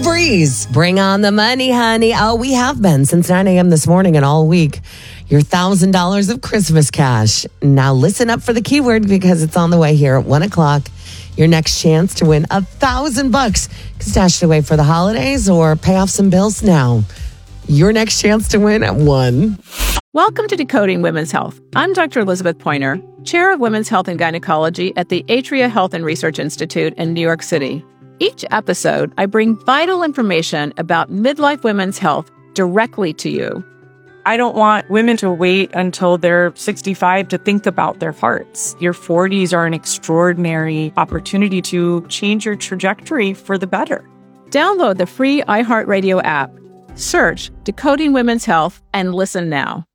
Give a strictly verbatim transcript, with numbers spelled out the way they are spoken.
Breeze. Bring on the money, honey. Oh, we have been since nine a.m. this morning and all week. Your one thousand dollars of Christmas cash. Now listen up for the keyword because it's on the way here at one o'clock. Your next chance to win a thousand bucks. Stash it away for the holidays or pay off some bills now. Your next chance to win at one. Welcome to Decoding Women's Health. I'm Doctor Elizabeth Pointer, Chair of Women's Health and Gynecology at the Atria Health and Research Institute in New York City. Each episode, I bring vital information about midlife women's health directly to you. I don't want women to wait until they're sixty-five to think about their hearts. Your forties are an extraordinary opportunity to change your trajectory for the better. Download the free iHeartRadio app, search Decoding Women's Health, and listen now.